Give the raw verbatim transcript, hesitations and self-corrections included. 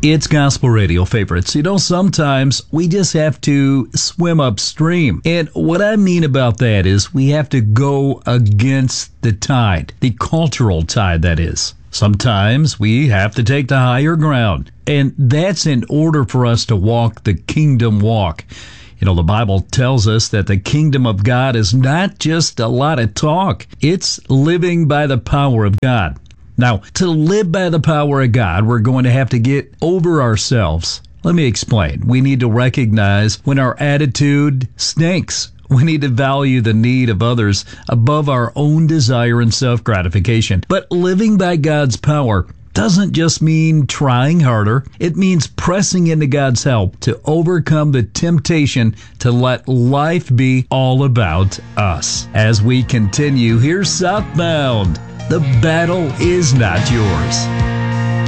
It's Gospel Radio Favorites. You know, sometimes we just have to swim upstream. And what I mean about that is we have to go against the tide, the cultural tide, that is. Sometimes we have to take the higher ground. And that's in order for us to walk the kingdom walk. You know, the Bible tells us that the kingdom of God is not just a lot of talk. It's living by the power of God. Now, to live by the power of God, we're going to have to get over ourselves. Let me explain. We need to recognize when our attitude stinks. We need to value the need of others above our own desire and self-gratification. But living by God's power doesn't just mean trying harder. It means pressing into God's help to overcome the temptation to let life be all about us. As we continue, here's Southbound. The battle is not yours.